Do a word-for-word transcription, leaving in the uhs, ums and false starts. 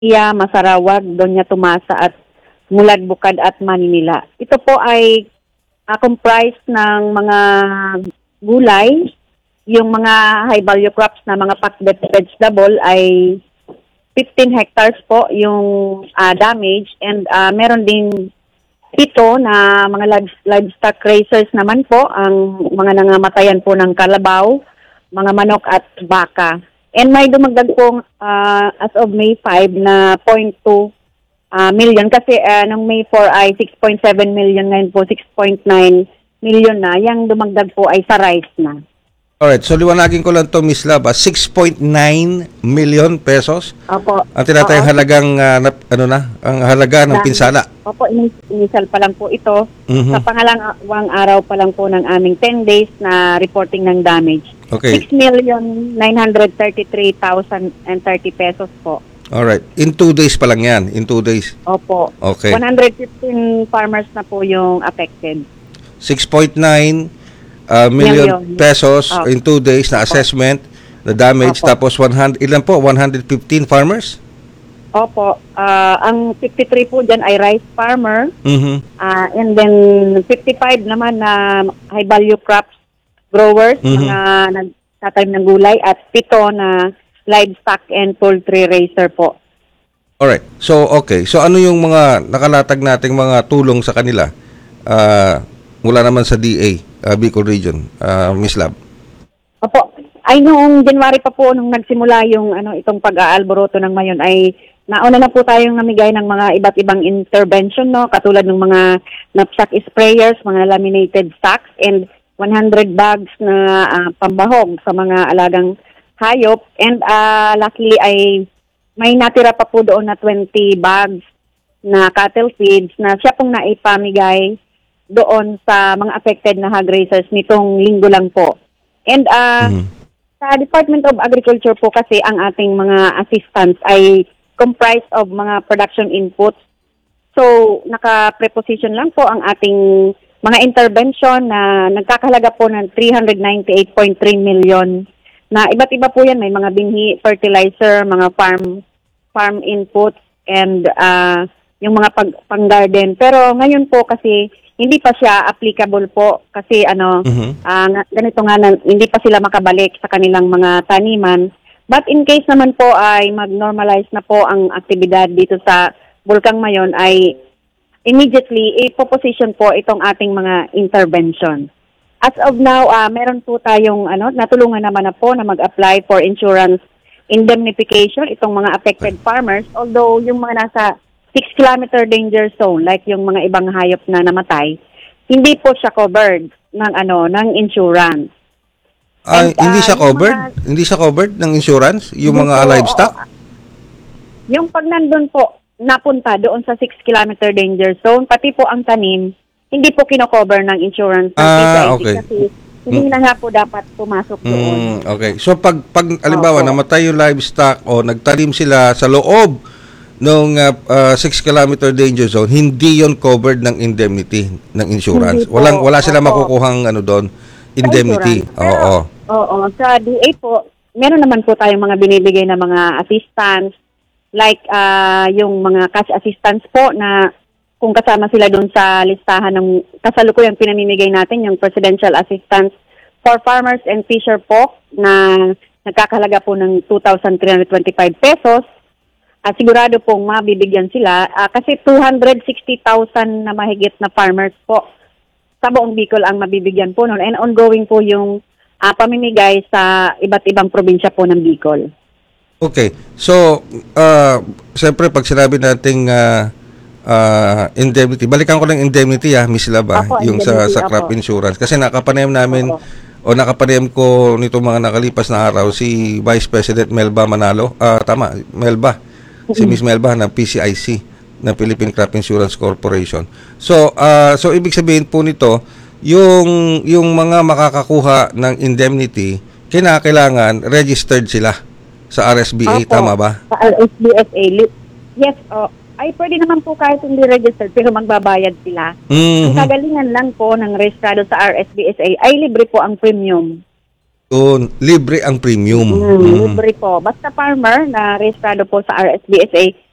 Iya, Masarawag, Doña Tomasa at Mulad Bukad at Manila. Ito po ay uh, comprised ng mga gulay. Yung mga high value crops na mga packed vegetable ay fifteen hectares po yung uh, damage, and uh, meron ding pito na mga live- livestock raisers naman po ang mga nangamatayan po ng kalabaw, mga manok at baka. And may dumagdag pong uh, as of May five na zero point two uh, million kasi uh, nung May four ay six point seven million, ngayon po six point nine million na. Yang dumagdag po ay sa rice na. Alright, so liwanagin ko lang to, Miss Lab, six point nine million pesos. Opo. Ang tinatayang Oo. halagang, uh, na- ano na, ang halaga ng Dami. pinsala. Opo, inis- initial pa lang po ito. Mhm. Sa pangalawang araw pa lang po ng aming ten days na reporting ng damage. Okay. six million nine hundred thirty-three thousand thirty pesos po. Alright, in two days pa lang yan, in two days. Opo. Okay. one hundred fifteen farmers na po yung affected. six point nine uh, million Million. pesos Opo. in two days na assessment, na damage, Opo. tapos one hundred, ilan po, one hundred fifteen farmers? Opo. Ah, ang fifty-three po dyan ay rice farmer. Mhm. Ah, and then fifty-five naman na high value crops growers, Mhm. mga nagtatanim ng gulay, at pito na livestock and poultry raiser po. Alright. So, okay. So, ano yung mga nakalatag nating mga tulong sa kanila? Ah, mula naman sa D A, uh, Bicol Region, uh, Miss Lab. Opo. Ay, noong January pa po, nung nagsimula yung ano, itong pag-aalboroto ng mayon, ay nauna na po tayong namigay ng mga iba't ibang intervention, no? Katulad ng mga knapsack sprayers, mga laminated sacks, and one hundred bags na ah, pambahog sa mga alagang hayop. And ah, luckily ay may natira pa po doon na twenty bags na cattle feeds na siya pong naipamigay doon sa mga affected na hog raisers nitong linggo lang po. And ah, Mhm. sa Department of Agriculture po kasi ang ating mga assistants ay comprised of mga production inputs. So, naka-preposition lang po ang ating mga intervention na nagkakahalaga po ng three hundred ninety-eight point three million na iba't iba po yan. May mga binhi, fertilizer, mga farm farm inputs, and ah, yung mga pag, pang-garden. Pero ngayon po kasi hindi pa siya applicable po kasi ano, Mhm. ah, nga- ganito nga, na, hindi pa sila makabalik sa kanilang mga taniman. But in case naman po ay mag-normalize na po ang aktibidad dito sa Bulkang Mayon, ay immediately ipoposition po itong ating mga intervention. As of now, ah, meron po tayong ano, natulungan naman na po na mag-apply for insurance indemnification itong mga affected farmers, although yung mga nasa six kilometer danger zone, like yung mga ibang hayop na namatay, hindi po siya covered ng ano ng insurance. Ay, And, hindi ah, siya yung covered? mga- Hindi siya covered ng insurance? Yung Hindi mga po, livestock? oo. Yung pag nandun po, napunta doon sa six kilometer danger zone, pati po ang tanim, hindi po kino-cover ng insurance ng Ah, P C I C okay. kasi hindi na nga po dapat pumasok doon. Mm, okay. So pag pag alimbawa Opo. namatay yung livestock o nagtanim sila sa loob ng six kilometer danger zone, hindi yon covered ng indemnity ng insurance. Hindi po. Walang wala sila Opo. makukuhang ano doon, Sa indemnity. insurance. Pero, Oo. Oo. Sa D A po, meron naman po tayong mga binibigay na mga assistance, like ah, yung mga cash assistance po na kung kasama sila doon sa listahan ng kasalukuyang pinamimigay natin, yung Presidential Assistance for Farmers and Fisher po na nagkakahalaga po ng two thousand three hundred twenty-five pesos. Ah, sigurado pong mabibigyan sila ah, kasi two hundred sixty thousand na mahigit na farmers po sa buong Bicol ang mabibigyan po noon, and ongoing po yung ah, pamimigay sa iba't ibang probinsya po ng Bicol. Okay. So, uh, siyempre pag sinabi nating uh, uh, indemnity, balikan ko lang indemnity ah, Miss Laba, Opo, yung sa, indemnity, sa crop opo. insurance. Kasi nakapanayam namin, Opo. o nakapanayam ko nito mga nakalipas na araw, si Vice President Melba Manalo, ah tama, Melba, si Miss Melba ng P C I C, ng Philippine Crop Insurance Corporation. So, uh, so ibig sabihin po nito, yung, yung mga makakakuha ng indemnity, kinakailangan registered sila sa R S B A, Opo, tama ba? Sa R S B S A. Li- Yes, oh. Ay, pwede naman po kahit hindi registered, pero magbabayad sila. Ang Mhm. kagalingan lang po ng rehistrado sa R S B S A ay libre po ang premium. Yun, libre ang premium. Mm, Mhm. Libre po. Basta farmer na rehistrado po sa R S B S A,